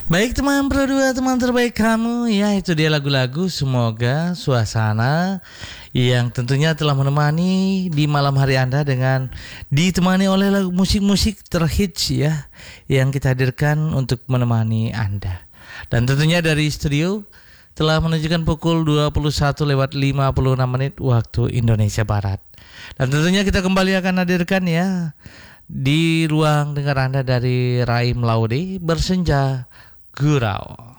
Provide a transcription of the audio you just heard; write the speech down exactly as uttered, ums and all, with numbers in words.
Baik teman berdua, teman terbaik kamu. Ya, itu dia lagu-lagu. Semoga suasana yang tentunya telah menemani di malam hari Anda dengan ditemani oleh lagu musik-musik terhits ya, yang kita hadirkan untuk menemani Anda. Dan tentunya dari studio telah menunjukkan pukul dua puluh satu lewat lima puluh enam menit waktu Indonesia Barat. Dan tentunya kita kembali akan hadirkan ya di ruang dengar Anda dari Raim Laude Bersenja Gurau.